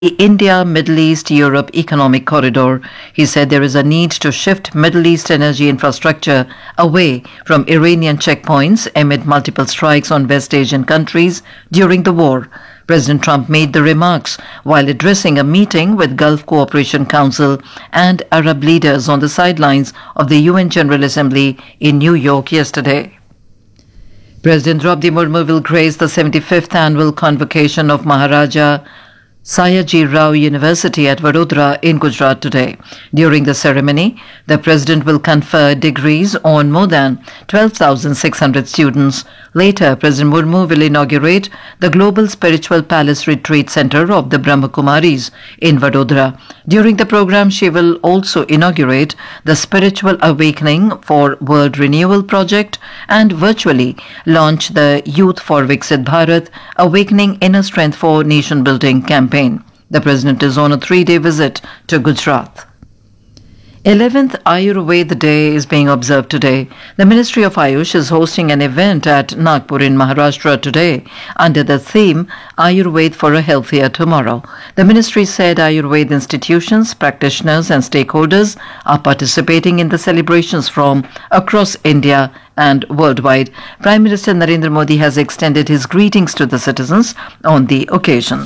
the India, Middle East, Europe economic corridor. He said there is a need to shift Middle East energy infrastructure away from Iranian checkpoints amid multiple strikes on West Asian countries during the war. President Trump made the remarks while addressing a meeting with Gulf Cooperation Council and Arab leaders on the sidelines of the UN General Assembly in New York yesterday. President Draupadi Murmu will grace the 75th annual convocation of Maharaja Sayaji Rao University at Vadodara in Gujarat today. During the ceremony, the President will confer degrees on more than 12,600 students. Later, President Murmu will inaugurate the Global Spiritual Palace Retreat Center of the Brahma Kumaris in Vadodara. During the program, she will also inaugurate the Spiritual Awakening for World Renewal Project and virtually launch the Youth for Viksit Bharat Awakening Inner Strength for Nation Building campaign. The President is on a 3-day visit to Gujarat. 11th Ayurveda Day is being observed today. The Ministry of Ayush is hosting an event at Nagpur in Maharashtra today under the theme Ayurveda for a Healthier Tomorrow. The ministry said Ayurveda institutions, practitioners and stakeholders are participating in the celebrations from across India and worldwide. Prime Minister Narendra Modi has extended his greetings to the citizens on the occasion.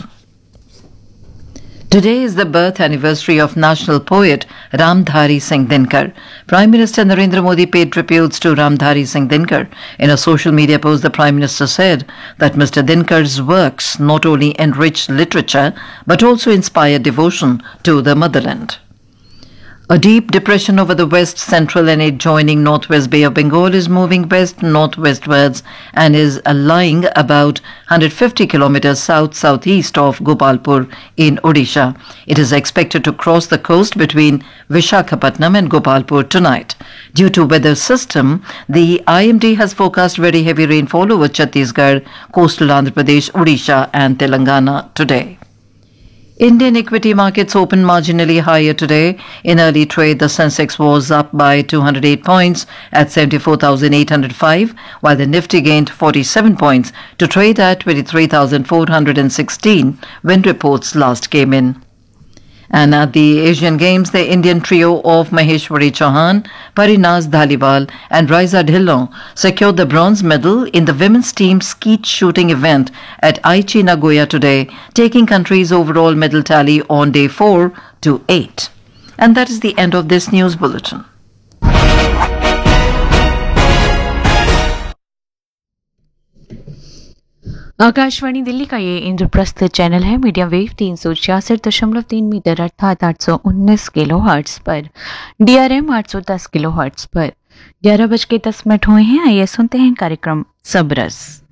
Today is the birth anniversary of national poet Ramdhari Singh Dinkar. Prime Minister Narendra Modi paid tributes to Ramdhari Singh Dinkar. In a social media post, the Prime Minister said that Mr. Dinkar's works not only enriched literature but also inspired devotion to the motherland. A deep depression over the west, central and adjoining northwest Bay of Bengal is moving west-northwestwards and is lying about 150 kilometers south-southeast of Gopalpur in Odisha. It is expected to cross the coast between Visakhapatnam and Gopalpur tonight. Due to weather system, the IMD has forecast very heavy rainfall over Chhattisgarh, coastal Andhra Pradesh, Odisha and Telangana today. Indian equity markets opened marginally higher today. In early trade, the Sensex was up by 208 points at 74,805, while the Nifty gained 47 points to trade at 23,416 when reports last came in. And at the Asian Games, the Indian trio of Maheshwari Chauhan, Parinaz Dhaliwal and Raiza Dhillon secured the bronze medal in the women's team skeet shooting event at Aichi, Nagoya today, taking country's overall medal tally on day 4 to 8. And that is the end of this news bulletin. Akashvani Delhi का ये Indraprastha channel है। Medium wave 366.3 metre अर्थात 819 kilo hertz पर, DRM 810 kilo hertz पर। 11:10 हुए हैं। आइए सुनते हैं कार्यक्रम सबरस।